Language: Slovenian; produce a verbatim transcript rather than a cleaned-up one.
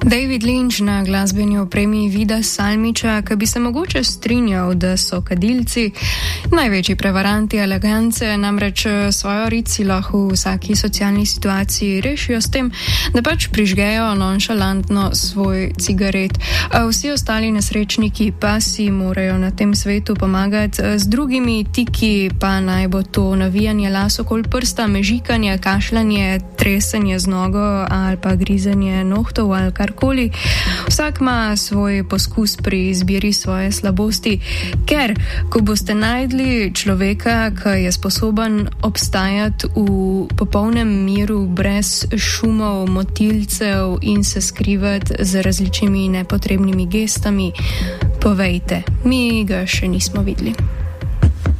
David Lynch na glasbeni opremi Vida Salmiča, ki bi se mogoče strinjal, da so kadilci največji prevaranti elegance, namreč svojo rici lahko v vsaki socialni situaciji rešijo s tem, da pač prižgejo nonšalantno svoj cigaret. A vsi ostali nesrečniki pa si morajo na tem svetu pomagati z drugimi, tiki pa naj bo to navijanje las okoli prsta, mežikanje, kašljanje, tresenje z nogo ali pa grizenje nohtov ali kar Koli. Vsak ima svoj poskus pri izbiri svoje slabosti, ker ko boste najdli človeka, ki je sposoben obstajati v popolnem miru, brez šumov, motilcev in se skrivati z različnimi nepotrebnimi gestami, povejte, mi ga še nismo videli.